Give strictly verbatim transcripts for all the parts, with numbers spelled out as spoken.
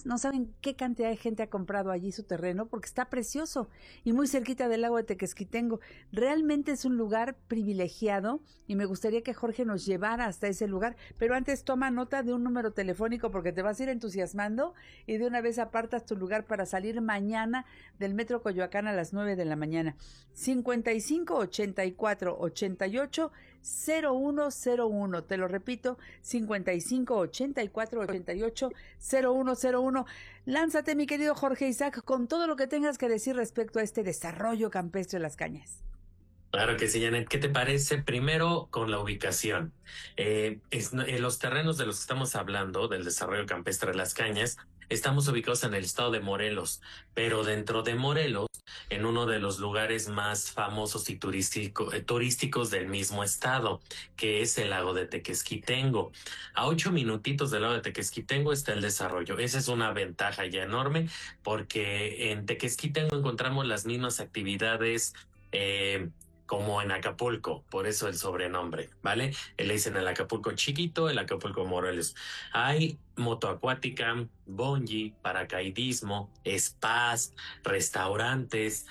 ustedes no saben qué cantidad de gente ha comprado allí su terreno porque está precioso y muy cerquita del lago de Tequesquitengo. Realmente es un lugar privilegiado y me gustaría que Jorge nos llevara hasta ese lugar, pero antes toma nota de un número telefónico porque te vas a ir entusiasmando y de una vez apartas tu lugar para salir mañana del Metro Coyoacán a las nueve de la mañana. cincuenta y cinco ochenta y cuatro ochenta y ocho cero uno cero uno, te lo repito, cincuenta y cinco ochenta y cuatro ochenta y ocho cero uno cero uno. Lánzate, mi querido Jorge Isaac, con todo lo que tengas que decir respecto a este desarrollo campestre de Las Cañas. Claro que sí, Janet. ¿Qué te parece? Primero, con la ubicación. Eh, es, en los terrenos de los que estamos hablando, del desarrollo campestre de Las Cañas, estamos ubicados en el estado de Morelos, pero dentro de Morelos, en uno de los lugares más famosos y turístico, eh, turísticos del mismo estado, que es el lago de Tequesquitengo. A ocho minutitos del lago de Tequesquitengo está el desarrollo. Esa es una ventaja ya enorme, porque en Tequesquitengo encontramos las mismas actividades eh, como en Acapulco, por eso el sobrenombre, ¿vale? Le dicen el Acapulco chiquito, el Acapulco Morelos. Hay moto acuática, bungee, paracaidismo, spas, restaurantes,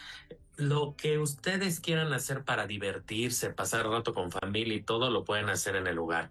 lo que ustedes quieran hacer para divertirse, pasar rato con familia y todo, lo pueden hacer en el lugar.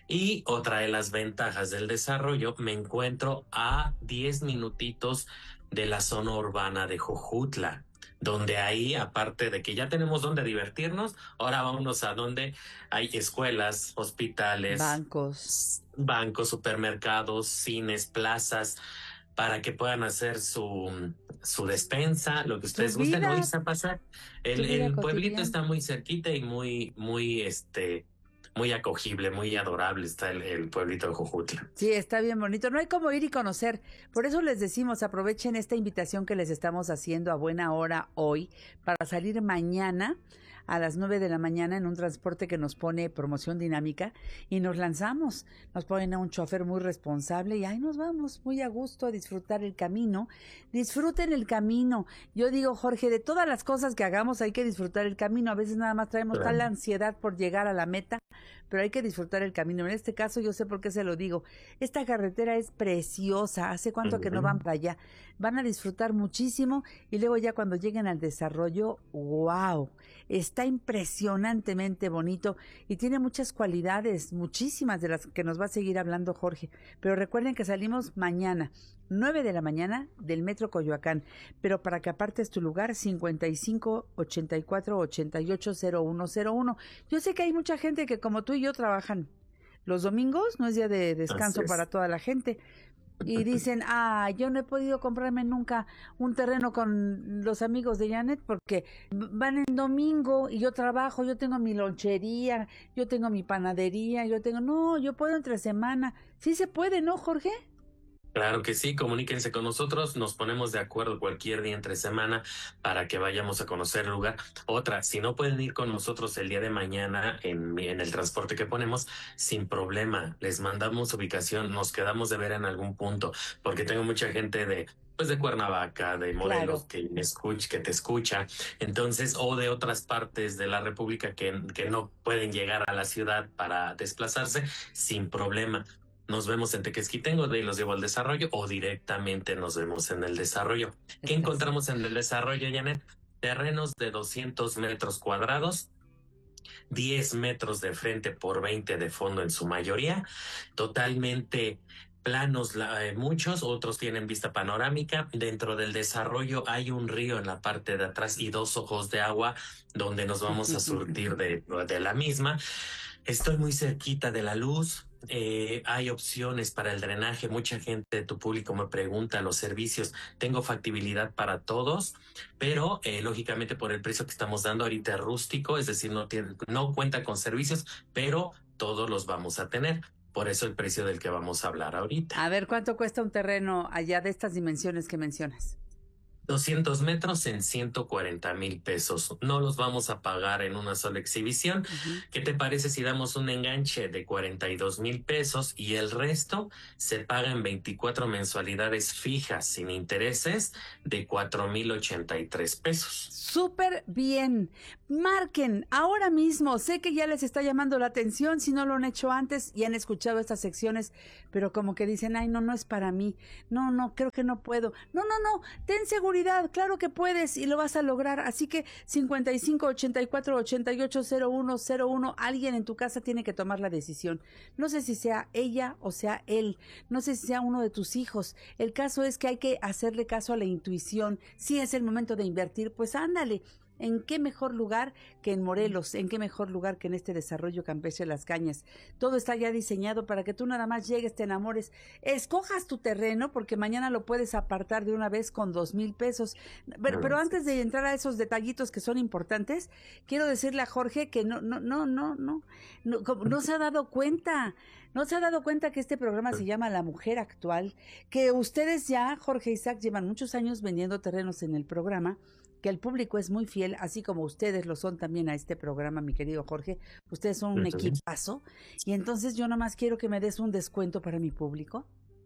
Y otra de las ventajas del desarrollo, me encuentro a diez minutitos de la zona urbana de Jojutla, donde ahí, aparte de que ya tenemos donde divertirnos, ahora vámonos a donde hay escuelas, hospitales, bancos, bancos, supermercados, cines, plazas, para que puedan hacer su, su despensa, lo que ustedes gusten, o irse a pasar. El, el pueblito está muy cerquita y muy, muy, este, muy acogible, muy adorable está el, el pueblito de Jojutla. Sí, está bien bonito. No hay como ir y conocer. Por eso les decimos, aprovechen esta invitación que les estamos haciendo a buena hora hoy para salir mañana a las nueve de la mañana en un transporte que nos pone Promoción Dinámica y nos lanzamos. Nos ponen a un chofer muy responsable y ahí nos vamos muy a gusto a disfrutar el camino. Disfruten el camino. Yo digo, Jorge, de todas las cosas que hagamos hay que disfrutar el camino. A veces nada más traemos Claro. tal ansiedad por llegar a la meta, pero hay que disfrutar el camino. En este caso yo sé por qué se lo digo. Esta carretera es preciosa. ¿Hace cuánto uh-huh. que no van para allá? Van a disfrutar muchísimo y luego ya cuando lleguen al desarrollo, wow, está impresionantemente bonito y tiene muchas cualidades, muchísimas de las que nos va a seguir hablando Jorge. Pero recuerden que salimos mañana, nueve de la mañana del Metro Coyoacán, pero para que apartes tu lugar, cincuenta y cinco ochenta y cuatro ochenta y ocho cero uno cero uno. Yo sé que hay mucha gente que como tú y yo trabajan los domingos, no es día de descanso para toda la gente, y dicen, ah, yo no he podido comprarme nunca un terreno con los amigos de Janet porque van en domingo y yo trabajo, yo tengo mi lonchería, yo tengo mi panadería, yo tengo, no, yo puedo entre semana. Sí se puede, ¿no, Jorge? Claro que sí, comuníquense con nosotros, nos ponemos de acuerdo cualquier día entre semana para que vayamos a conocer el lugar. Otra, si no pueden ir con nosotros el día de mañana en, en el transporte que ponemos, sin problema, les mandamos ubicación, nos quedamos de ver en algún punto, porque tengo mucha gente de pues de Cuernavaca, de Morelos, claro, que me escucha, que te escucha, entonces, o de otras partes de la República que, que no pueden llegar a la ciudad para desplazarse, sin problema. Nos vemos en Tequesquitengo, de ahí los llevo al desarrollo o directamente nos vemos en el desarrollo. ¿Qué encontramos en el desarrollo, Janet? Terrenos de doscientos metros cuadrados, diez metros de frente por veinte de fondo en su mayoría, totalmente planos, eh, muchos, otros tienen vista panorámica. Dentro del desarrollo hay un río en la parte de atrás y dos ojos de agua donde nos vamos a surtir de, de la misma. Estoy muy cerquita de la luz. Eh, hay opciones para el drenaje. Mucha gente de tu público me pregunta los servicios. Tengo factibilidad para todos, pero eh, lógicamente por el precio que estamos dando ahorita es rústico, es decir, no tiene, no cuenta con servicios, pero todos los vamos a tener. Por eso el precio del que vamos a hablar ahorita. A ver, ¿cuánto cuesta un terreno allá de estas dimensiones que mencionas? doscientos metros en ciento cuarenta mil pesos. No los vamos a pagar en una sola exhibición. Uh-huh. ¿Qué te parece si damos un enganche de cuarenta y dos mil pesos y el resto se paga en veinticuatro mensualidades fijas sin intereses de cuatro mil ochenta y tres pesos? Súper bien. Marquen ahora mismo. Sé que ya les está llamando la atención si no lo han hecho antes y han escuchado estas secciones, pero como que dicen, ay, no, no es para mí. No, no, creo que no puedo. No, no, no, ten seguridad, claro que puedes y lo vas a lograr. Así que cincuenta y cinco, ochenta y cuatro, ochenta y ocho, cero uno cero uno, alguien en tu casa tiene que tomar la decisión. No sé si sea ella o sea él, no sé si sea uno de tus hijos. El caso es que hay que hacerle caso a la intuición. Si es el momento de invertir, pues ándale. ¿En qué mejor lugar que en Morelos? ¿En qué mejor lugar que en este desarrollo campestre Las Cañas? Todo está ya diseñado para que tú nada más llegues, te enamores, escojas tu terreno, porque mañana lo puedes apartar de una vez con dos mil pesos. Pero, pero antes de entrar a esos detallitos que son importantes, quiero decirle a Jorge que no, no, no, no, no, no, no se ha dado cuenta. ¿No se ha dado cuenta que este programa se llama La Mujer Actual? Que ustedes ya, Jorge e Isaac, llevan muchos años vendiendo terrenos en el programa, que el público es muy fiel, así como ustedes lo son también a este programa, mi querido Jorge. Ustedes son un equipazo. Y entonces yo nomás quiero que me des un descuento para mi público.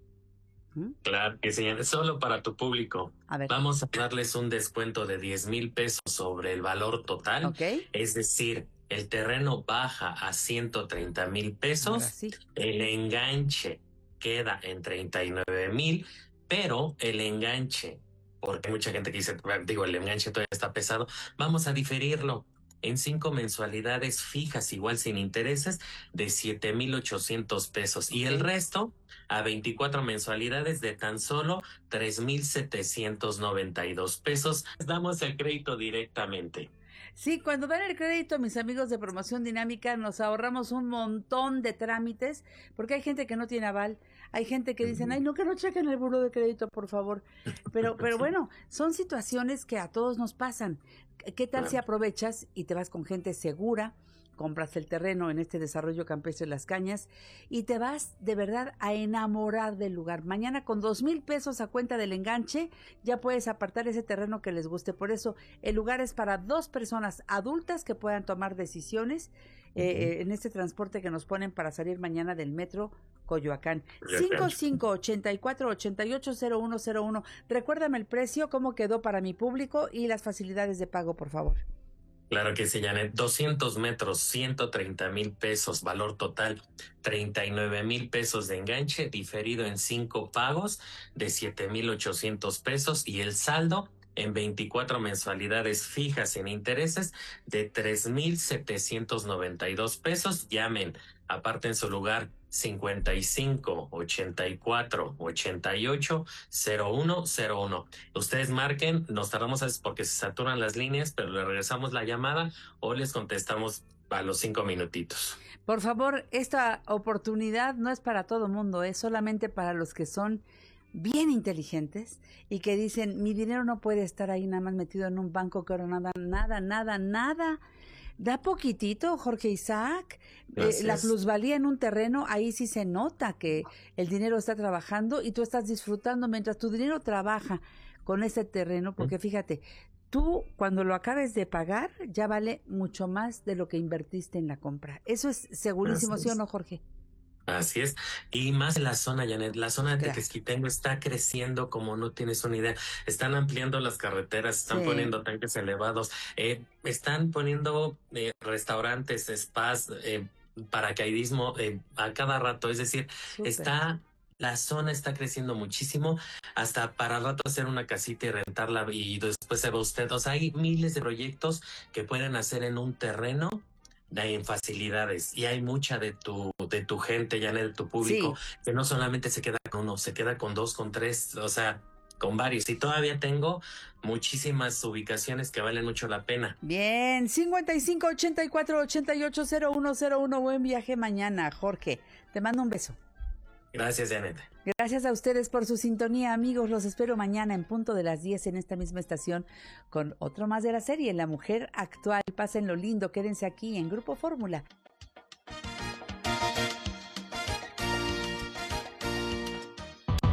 ¿Mm? Claro que sí, solo para tu público. A ver. Vamos a darles un descuento de diez mil pesos sobre el valor total. Okay. Es decir, el terreno baja a ciento treinta mil pesos. Sí. El enganche queda en treinta y nueve mil, pero el enganche, porque hay mucha gente que dice, digo, el enganche todavía está pesado, vamos a diferirlo en cinco mensualidades fijas, igual sin intereses, de siete mil ochocientos pesos. Y el resto a veinticuatro mensualidades de tan solo tres mil setecientos noventa y dos pesos. Damos el crédito directamente. Sí, cuando dan el crédito, mis amigos de Promoción Dinámica, nos ahorramos un montón de trámites, porque hay gente que no tiene aval, hay gente que dicen, ay, no, que no chequen el buró de crédito, por favor. Pero, pero bueno, son situaciones que a todos nos pasan. ¿Qué tal si aprovechas y te vas con gente segura, compras el terreno en este desarrollo campestre Las Cañas y te vas de verdad a enamorar del lugar? Mañana con dos mil pesos a cuenta del enganche ya puedes apartar ese terreno que les guste. Por eso el lugar es para dos personas adultas que puedan tomar decisiones uh-huh. eh, en este transporte que nos ponen para salir mañana del metro Coyoacán. cinco cinco, ochenta y cuatro, ochenta y ocho, cero uno cero uno. Recuérdame el precio, cómo quedó para mi público y las facilidades de pago, por favor. Claro que sí, Janet. doscientos metros, ciento treinta mil pesos, valor total, treinta y nueve mil pesos de enganche, diferido en cinco pagos de siete mil ochocientos pesos y el saldo en veinticuatro mensualidades fijas sin intereses de tres mil setecientos noventa y dos pesos. Llamen, aparten su lugar cincuenta y cinco, ochenta y cuatro, ochenta y ocho, cero uno cero uno. Ustedes marquen, nos tardamos a veces porque se saturan las líneas, pero le regresamos la llamada o les contestamos a los cinco minutitos. Por favor, esta oportunidad no es para todo mundo, es solamente para los que son bien inteligentes y que dicen, mi dinero no puede estar ahí nada más metido en un banco que ahora nada, nada, nada, nada. Da poquitito, Jorge Isaac. Eh, la plusvalía en un terreno, ahí sí se nota que el dinero está trabajando y tú estás disfrutando mientras tu dinero trabaja con ese terreno, porque fíjate, tú cuando lo acabes de pagar ya vale mucho más de lo que invertiste en la compra. Eso es segurísimo, ¿sí o no, Jorge? Así es, y más en la zona, Janet, la zona de Tequesquitengo está creciendo como no tienes una idea. Están ampliando las carreteras, están sí. poniendo tanques elevados, eh, están poniendo eh, restaurantes, spas, eh, paracaidismo eh, a cada rato. Es decir, Súper. está la zona está creciendo muchísimo, hasta para rato hacer una casita y rentarla y después se va usted. O sea, hay miles de proyectos que pueden hacer en un terreno en facilidades, y hay mucha de tu de tu gente, ya de tu público, sí. que no solamente se queda con uno, se queda con dos, con tres, o sea, con varios, y todavía tengo muchísimas ubicaciones que valen mucho la pena. Bien, cincuenta y cinco, ochenta y cuatro, ochenta y ocho, cero uno cero uno. Buen viaje mañana, Jorge. Te mando un beso. Gracias, Janet. Gracias a ustedes por su sintonía, amigos. Los espero mañana en punto de las diez en esta misma estación con otro más de la serie La Mujer Actual. Pásenlo lindo, quédense aquí en Grupo Fórmula. Tu voz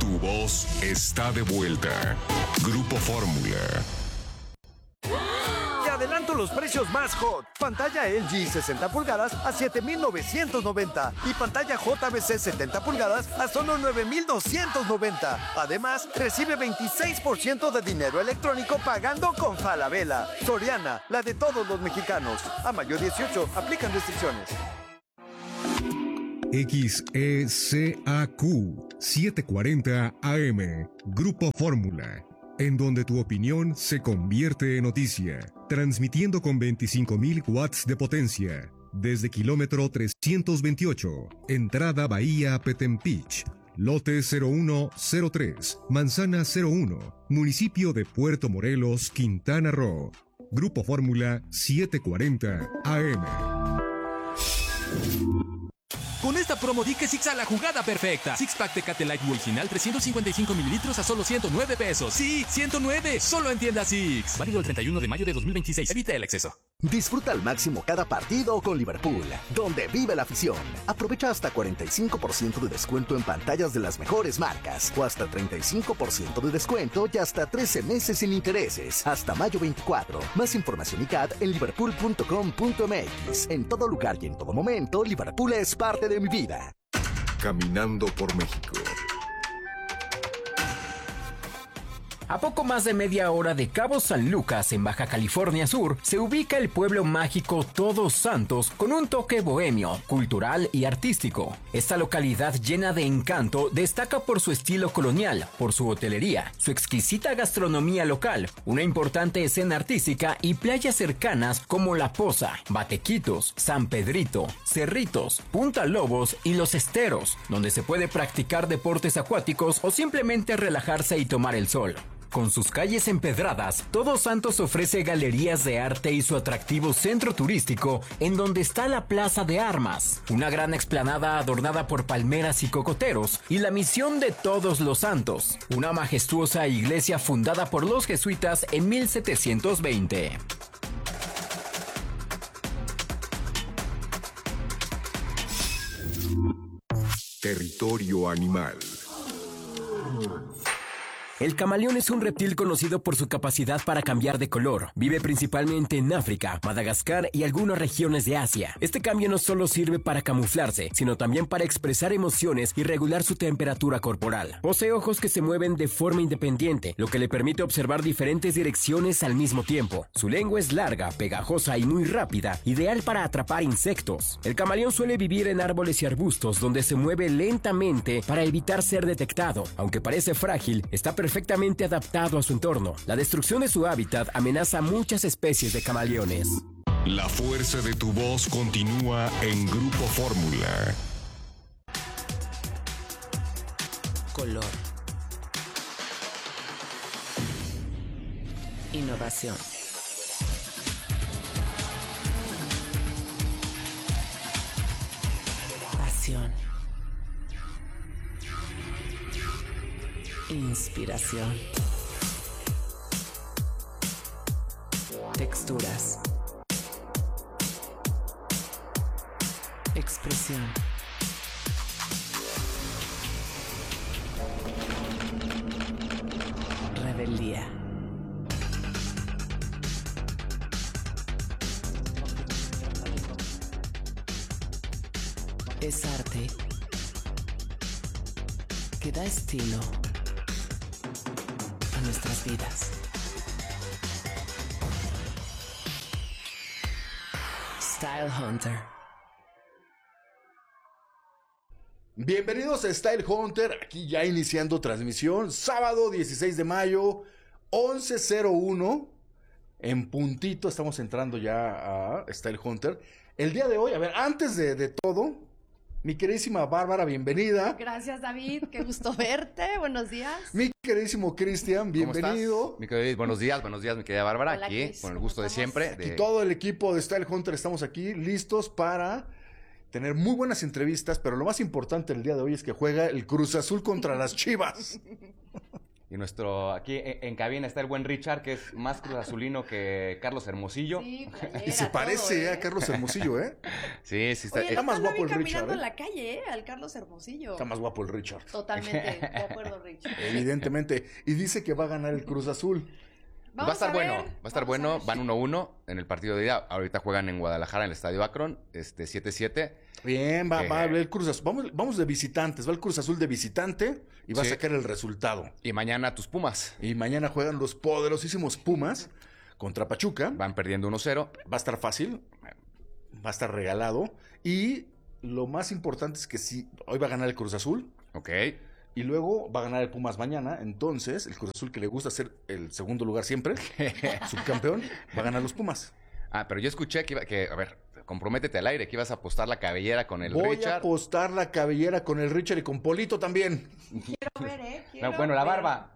voz está de vuelta. Grupo Fórmula. Te adelanto los precios más hot. Pantalla L G sesenta pulgadas a siete mil novecientos noventa y pantalla J V C setenta pulgadas a solo nueve mil doscientos noventa. Además, recibe veintiséis por ciento de dinero electrónico pagando con Falabella. Soriana, la de todos los mexicanos. A mayo dieciocho, aplican restricciones. X E C A Q setecientos cuarenta A M, Grupo Fórmula, en donde tu opinión se convierte en noticia, transmitiendo con veinticinco mil watts de potencia, desde kilómetro trescientos veintiocho, entrada Bahía Petempich, lote cero uno cero tres, manzana cero uno, municipio de Puerto Morelos, Quintana Roo. Grupo Fórmula setecientos cuarenta A M. Con esta promo di que Six a la jugada perfecta. Six Pack Tecate Light original trescientos cincuenta y cinco mililitros a solo ciento nueve pesos. Sí, ciento nueve, solo en tienda Six. Válido el treinta y uno de mayo de dos mil veintiséis. Evita el exceso. Disfruta al máximo cada partido con Liverpool, donde vive la afición. Aprovecha hasta cuarenta y cinco por ciento de descuento en pantallas de las mejores marcas, o hasta treinta y cinco por ciento de descuento y hasta trece meses sin intereses, hasta mayo veinticuatro. Más información y C A D en liverpool punto com punto m x. En todo lugar y en todo momento, Liverpool es parte de mi vida. Caminando por México. A poco más de media hora de Cabo San Lucas, en Baja California Sur, se ubica el pueblo mágico Todos Santos con un toque bohemio, cultural y artístico. Esta localidad llena de encanto destaca por su estilo colonial, por su hotelería, su exquisita gastronomía local, una importante escena artística y playas cercanas como La Poza, Batequitos, San Pedrito, Cerritos, Punta Lobos y Los Esteros, donde se puede practicar deportes acuáticos o simplemente relajarse y tomar el sol. Con sus calles empedradas, Todos Santos ofrece galerías de arte y su atractivo centro turístico, en donde está la Plaza de Armas, una gran explanada adornada por palmeras y cocoteros, y la Misión de Todos los Santos, una majestuosa iglesia fundada por los jesuitas en mil setecientos veinte. Territorio animal. El camaleón es un reptil conocido por su capacidad para cambiar de color. Vive principalmente en África, Madagascar y algunas regiones de Asia. Este cambio no solo sirve para camuflarse, sino también para expresar emociones y regular su temperatura corporal. Posee ojos que se mueven de forma independiente, lo que le permite observar diferentes direcciones al mismo tiempo. Su lengua es larga, pegajosa y muy rápida, ideal para atrapar insectos. El camaleón suele vivir en árboles y arbustos, donde se mueve lentamente para evitar ser detectado. Aunque parece frágil, está perfectamente perfectamente adaptado a su entorno. La destrucción de su hábitat amenaza a muchas especies de camaleones. La fuerza de tu voz continúa en Grupo Fórmula. Color. Innovación. Pasión. Inspiración. Texturas. Expresión. Rebeldía. Es arte que da estilo a nuestras vidas. Style Hunter. Bienvenidos a Style Hunter, aquí ya iniciando transmisión, sábado dieciséis de mayo, once cero uno, en puntito estamos entrando ya a Style Hunter. El día de hoy, a ver, antes de, de todo, mi queridísima Bárbara, bienvenida. Gracias, David, qué gusto verte, buenos días. Mi queridísimo Cristian, bienvenido. Mi querido, buenos días, buenos días, mi querida Bárbara, Hola, aquí, Chris, con el gusto de siempre. De... Y todo el equipo de Style Hunter estamos aquí listos para tener muy buenas entrevistas, pero lo más importante el día de hoy es que juega el Cruz Azul contra las Chivas. Y nuestro, aquí en, en cabina está el buen Richard, que es más cruz azulino que Carlos Hermosillo. Sí, Y se parece todo, ¿eh? a Carlos Hermosillo, ¿eh? Sí, sí está. Oye, Está más lo vi guapo el caminando Richard, ¿eh? en la calle, ¿eh? Al Carlos Hermosillo. Está más guapo el Richard. Totalmente, de acuerdo, Richard. Evidentemente. Y dice que va a ganar el Cruz Azul. Va a estar bueno, va a estar bueno. Van uno uno en el partido de ida. Ahorita juegan en Guadalajara, en el Estadio Akron, este siete siete. Bien, va, Eh, va a hablar el Cruz Azul. Vamos, vamos de visitantes. Va el Cruz Azul de visitante y va Sí. a sacar el resultado. Y mañana tus Pumas. Y mañana juegan los poderosísimos Pumas contra Pachuca. Van perdiendo uno cero. Va a estar fácil. Va a estar regalado. Y lo más importante es que sí, hoy va a ganar el Cruz Azul. Ok. Y luego va a ganar el Pumas mañana. Entonces, el Cruz Azul, que le gusta ser el segundo lugar siempre, subcampeón, va a ganar los Pumas. Ah, pero yo escuché que, iba, que, a ver, comprométete al aire, que ibas a apostar la cabellera con el Voy a Richard. apostar la cabellera con el Richard y con Polito también. Quiero ver, ¿eh? Quiero No, bueno, la ver. barba.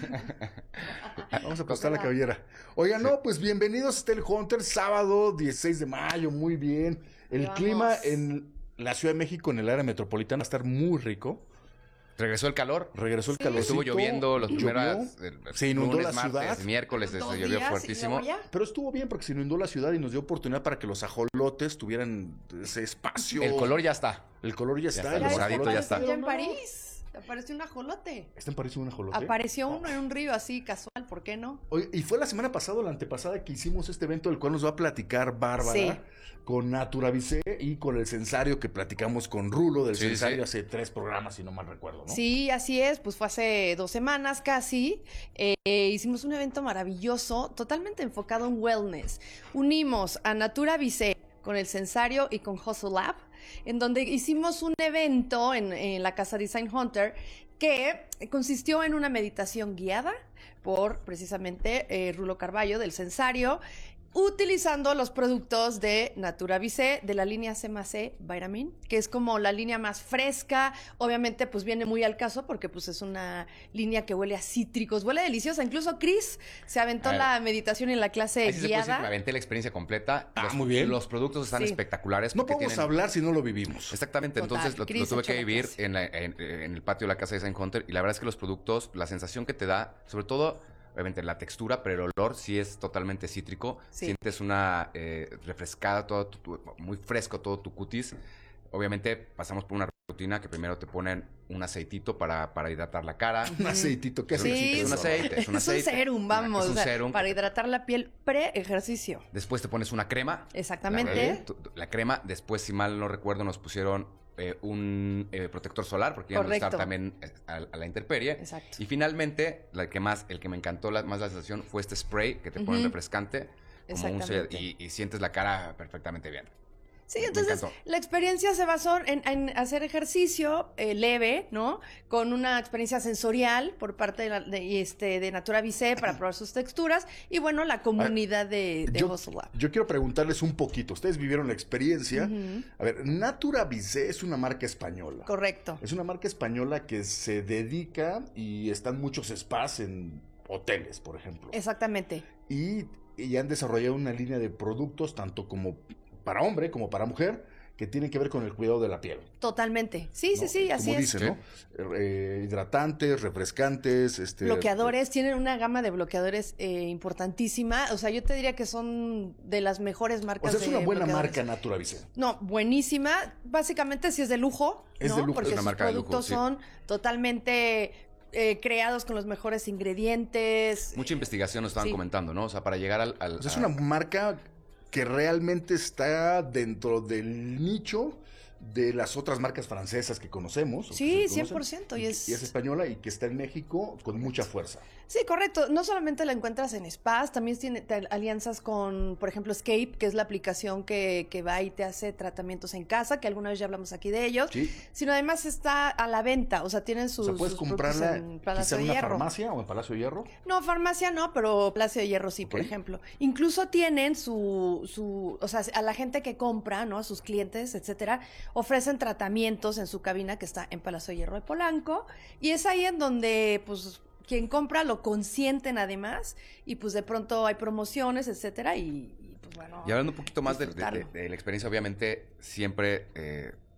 Vamos a apostar la cabellera. Oigan, no, pues bienvenidos a Stell Hunter, sábado dieciséis de mayo, muy bien. El Vamos. clima en la Ciudad de México, en el área metropolitana, va a estar muy rico. Regresó el calor. Regresó el calor. Estuvo lloviendo los Llovió, primeros el- se inundó lunes, la martes, ciudad. miércoles, Dos se llovió días y fuertísimo. luego ya. Pero estuvo bien porque se inundó la ciudad y nos dio oportunidad para que los ajolotes tuvieran ese espacio. El color ya está. El color ya, Ya está. está, el los moradito ajolotes ya está. Ya en no, París. Apareció un ajolote. ¿Está en París un ajolote? Apareció uno en un río así casual, ¿por qué no? Oye, y fue la semana pasada o la antepasada que hicimos este evento del cual nos va a platicar Bárbara Sí. con Naturavicé y con el censario que platicamos con Rulo del Sí, censario sí. hace tres programas, si no mal recuerdo, ¿no? Sí, así es, pues fue hace dos semanas casi. Eh, hicimos un evento maravilloso, totalmente enfocado en wellness. Unimos a Natura Vicé con el censario y con Hustle Lab, en donde hicimos un evento en, en la casa Design Hunter que consistió en una meditación guiada por precisamente eh, Rulo Carballo del censario, utilizando los productos de Natura Vicé, de la línea C más C Vitamin, que es como la línea más fresca. Obviamente, pues viene muy al caso porque pues es una línea que huele a cítricos, huele deliciosa. Incluso Chris se aventó A ver. la meditación en la clase Ahí sí se puede decir que me guiada. aventé la experiencia completa. Ah, los, muy bien. Los productos están Sí. espectaculares. No porque podemos tienen- hablar si no lo vivimos. Exactamente, Total, entonces lo, lo Chris tuve echó que la vivir clase. en, la- en- en el patio de la casa de Design Hunter y la verdad es que los productos, la sensación que te da, sobre todo, obviamente la textura, pero el olor sí es totalmente cítrico. Sí. Sientes una eh, refrescada, todo tu- tu- muy fresco todo tu cutis. Obviamente pasamos por una rutina que primero te ponen un aceitito para, para hidratar la cara. Un aceitito, ¿qué Sí, aceitito? es un aceite, es un aceite. serum, vamos, Es un o sea, serum. para hidratar la piel pre-ejercicio. Después te pones una crema. Exactamente. La, tu- tu- la crema, después, si mal no recuerdo, nos pusieron eh, un eh, protector solar, porque íbamos a estar Correcto. también eh, a, a la intemperie. Exacto. Y finalmente, la que más, el que me encantó la- más la sensación fue este spray que te ponen Ujú. refrescante, como un Exactamente. y, y sientes la cara perfectamente bien. Sí, Me entonces encantó. la experiencia se basó en, en hacer ejercicio eh, leve, ¿no? Con una experiencia sensorial por parte de, la, de, este, de Natura Vicé para probar sus texturas y bueno, la comunidad de, de Yo, Hustle Lab. yo quiero preguntarles un poquito. Ustedes vivieron la experiencia. Ujú. A ver, Natura Vicé es una marca española. Correcto. Es una marca española que se dedica y están muchos spas en hoteles, por ejemplo. Exactamente. Y, y han desarrollado una línea de productos, tanto como para hombre como para mujer, que tienen que ver con el cuidado de la piel. Totalmente. Sí, ¿no? sí, sí, así Como es. dicen, ¿no? Eh, hidratantes, refrescantes, este, Bloqueadores, tienen una gama de bloqueadores eh, importantísima. O sea, yo te diría que son de las mejores O marcas sea, es de una buena bloqueadores. marca Natura Vicé. No, buenísima. Básicamente sí es de lujo, Es ¿no? de lujo. Porque Es una sus marca de lujo, productos sí. son totalmente eh, creados con los mejores ingredientes. Mucha investigación nos estaban Sí. comentando, ¿no? O sea, para llegar al... al- O sea, es a- una marca que realmente está dentro del nicho de las otras marcas francesas que conocemos. o que Sí, se cien conocen, por ciento, y que- es- y es española y que está en México con mucha fuerza. Sí, correcto. No solamente la encuentras en spas, también tiene te- alianzas con, por ejemplo, Escape, que es la aplicación que, que va y te hace tratamientos en casa, que alguna vez ya hablamos aquí de ellos. Sí. Sino además está a la venta, o sea, tienen O sus, sea, puedes sus productos comprarla en quizá Palacio en de una Hierro. farmacia o en Palacio de Hierro. No, farmacia no, pero Palacio de Hierro sí, por Ok. ejemplo. Incluso tienen su, su, o sea, a la gente que compra, ¿no? A sus clientes, etcétera, ofrecen tratamientos en su cabina que está en Palacio de Hierro de Polanco. Y es ahí en donde, pues, quien compra lo consienten además. Y pues de pronto hay promociones, etcétera. Y, y, pues bueno. Y hablando un poquito más de, de- disfrutarlo. de- de la experiencia, obviamente siempre eh,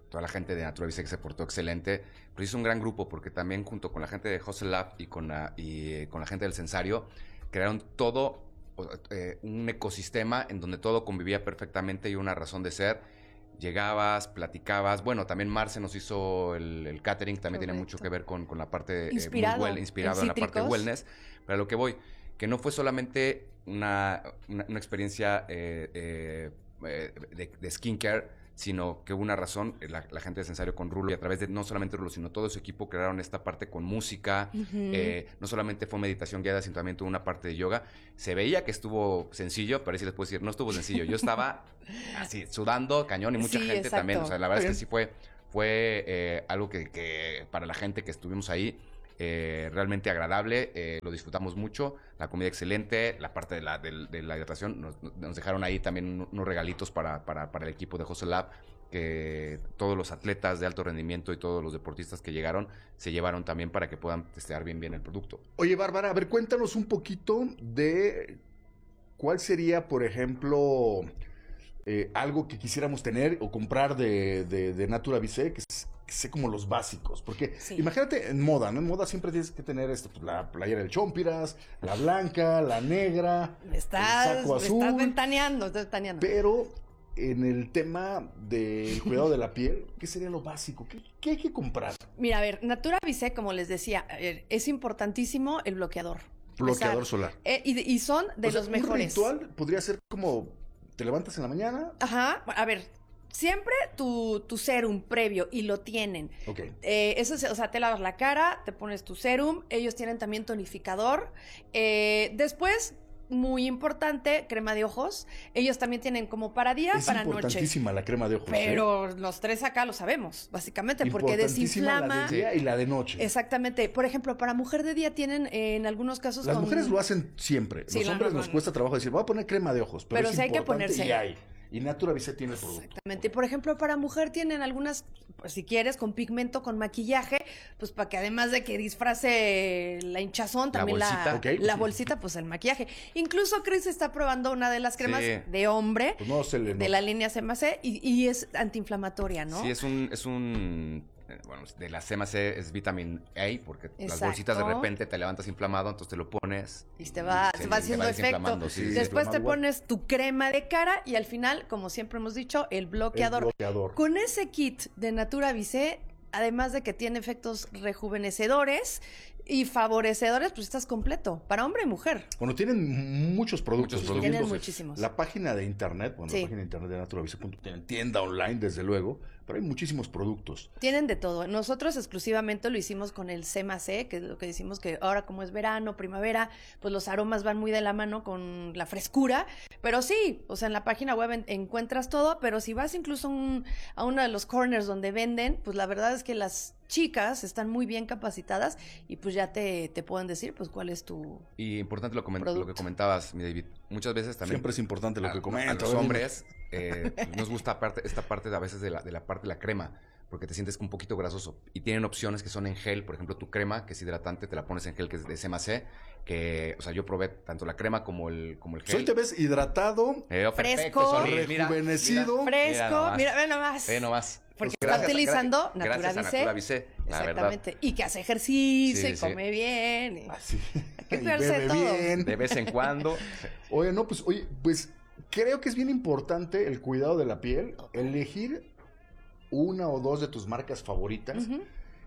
toda la gente de Natura Visé que se portó excelente, pero hizo un gran grupo porque también junto con la gente de Hustle Lab y con la, y, eh, con la gente del Censario crearon todo eh, un ecosistema en donde todo convivía perfectamente y una razón de ser. Llegabas, platicabas, bueno, también Marce nos hizo el, el catering, también Correcto. Tiene mucho que ver con, con la parte inspirado, eh, muy well, inspirado en, en la parte de wellness, pero a lo que voy, que no fue solamente una, una, una experiencia eh, eh, de, de skincare, sino que hubo una razón, la, la gente de Censario con Rulo, y a través de no solamente Rulo, sino todo su equipo crearon esta parte con música, uh-huh. eh, no solamente fue meditación guiada, sino también tuvo una parte de yoga. Se veía que estuvo sencillo, pero ahí sí les puedo decir, no estuvo sencillo. Yo estaba así, sudando, cañón, y mucha sí, gente exacto. también. O sea, la verdad Bien. es que sí fue, fue eh, algo que, que para la gente que estuvimos ahí, Eh, realmente agradable, eh, lo disfrutamos mucho, la comida excelente, la parte de la, de, de la hidratación, nos, nos dejaron ahí también unos regalitos para, para, para el equipo de Hustle Lab, que todos los atletas de alto rendimiento y todos los deportistas que llegaron se llevaron también para que puedan testear bien bien el producto. Oye, Bárbara, a ver, cuéntanos un poquito de cuál sería, por ejemplo, eh, algo que quisiéramos tener o comprar de, de, de Natura Visé, que es sé como los básicos, porque sí. imagínate en moda, ¿no? En moda siempre tienes que tener esto, pues, la playera del Chompiras, la blanca, la negra, me estás, el saco azul. Me estás ventaneando, estás ventaneando. Pero en el tema del cuidado de la piel, ¿qué sería lo básico? ¿Qué, qué hay que comprar? Mira, a ver, Natura Visé, como les decía, es importantísimo el bloqueador. Bloqueador o sea, solar. Eh, y, y son de o sea, los mejores. Un ritual podría ser como, te levantas en la mañana. Ajá, a ver... Siempre tu, tu serum previo, y lo tienen. Ok. Eh, eso es, o sea, te lavas la cara, te pones tu serum, ellos tienen también tonificador. Eh, después, muy importante, crema de ojos. Ellos también tienen como para día, es para noche. Es importantísima la crema de ojos. Pero ¿eh? los tres acá lo sabemos, básicamente, porque desinflama. La de día y la de noche. Exactamente. Por ejemplo, para mujer de día tienen eh, en algunos casos. Las con... mujeres lo hacen siempre. Sí, los no, hombres no, nos no. cuesta trabajo decir, voy a poner crema de ojos. Pero, pero es sí hay que ponerse. Y hay. Y Natura Visé tiene el producto. Exactamente. Por ejemplo, para mujer tienen algunas, pues, si quieres, con pigmento, con maquillaje, pues para que además de que disfrace la hinchazón, también la bolsita, la, okay. la bolsita, pues el maquillaje. Incluso Chris está probando una de las cremas sí. de hombre pues no, se le, de no. la línea C M C y, y es antiinflamatoria, ¿no? Sí, es un... Es un... Bueno, de la C M C es vitamin A, porque Exacto. las bolsitas de repente te levantas inflamado, entonces te lo pones. Y te va, y se, va haciendo va efecto. Sí, Después sí, te pones tu crema de cara y al final, como siempre hemos dicho, el bloqueador. El bloqueador. Con ese kit de Natura Visé, además de que tiene efectos rejuvenecedores y favorecedores, pues estás completo, para hombre y mujer. Bueno, tienen muchos productos. Muchos productos. Tienen muchísimos. La página de internet, bueno, sí. la página de internet de Natura Visé, tienen tienda online, desde luego, pero hay muchísimos productos. Tienen de todo. Nosotros exclusivamente lo hicimos con el C M C, que es lo que decimos que ahora como es verano, primavera, pues los aromas van muy de la mano con la frescura. Pero sí, o sea, en la página web en, encuentras todo, pero si vas incluso un, a uno de los corners donde venden, pues la verdad es que las chicas están muy bien capacitadas y pues ya te, te pueden decir pues cuál es tu Y importante lo, coment- lo que comentabas, mi David. Muchas veces también... Siempre es importante lo a, que comentas. A los hombres eh, nos gusta parte, esta parte de, a veces de la, de la parte de la crema, porque te sientes un poquito grasoso. Y tienen opciones que son en gel, por ejemplo, tu crema, que es hidratante, te la pones en gel, que es de C M C, que, o sea, yo probé tanto la crema como el, como el gel. Hoy te ves hidratado, eh, oh, fresco, perfecto, rejuvenecido. Mira, fresco, mira, ve nomás. Ve nomás. Porque pues está utilizando gracias, Natura gracias Visé. a Natura Visé, la Exactamente. verdad. Y que hace ejercicio sí, y sí. come bien. Y... Ah, sí. Hay que cuidarse de todo. Bien. De vez en cuando. Oye, no, pues, oye, pues creo que es bien importante el cuidado de la piel, elegir una o dos de tus marcas favoritas. Uh-huh.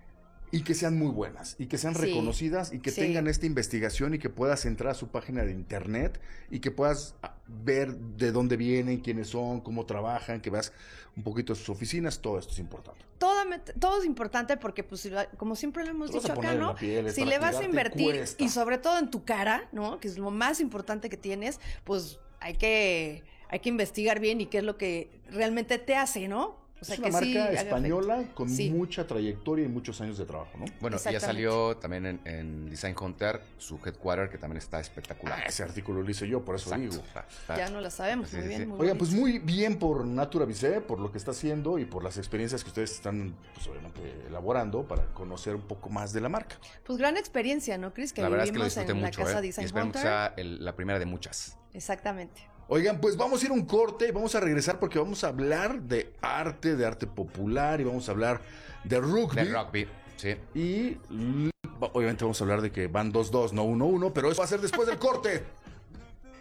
Y que sean muy buenas, y que sean sí, reconocidas, y que sí. tengan esta investigación, y que puedas entrar a su página de internet, y que puedas ver de dónde vienen, quiénes son, cómo trabajan, que veas un poquito sus oficinas, todo esto es importante. Todo, todo es importante porque, pues, como siempre lo hemos Te dicho acá, ¿no? Piel, si le vas a invertir, cuesta. y sobre todo en tu cara, ¿no? Que es lo más importante que tienes, pues hay que, hay que investigar bien y qué es lo que realmente te hace, ¿no? O sea, es una que marca sí, española con sí. mucha trayectoria y muchos años de trabajo, ¿no? Bueno, ya salió también en, en Design Hunter su headquarter, que también está espectacular. Ah, ese artículo lo hice yo, por eso Exacto. digo. Ya no la sabemos, sí, muy bien. Sí. Muy Oigan, pues muy bien por Natura Visé, por lo que está haciendo y por las experiencias que ustedes están, pues obviamente, elaborando para conocer un poco más de la marca. Pues gran experiencia, ¿no, Chris? Que la verdad vivimos es que lo disfruté en mucho, la casa ¿eh? Design Y espero Hunter. que sea el, la primera de muchas. Exactamente. Oigan, pues vamos a ir a un corte, vamos a regresar porque vamos a hablar de arte, de arte popular y vamos a hablar de rugby. De rugby, sí. Y obviamente vamos a hablar de que van dos dos, no uno uno, pero eso va a ser después del corte.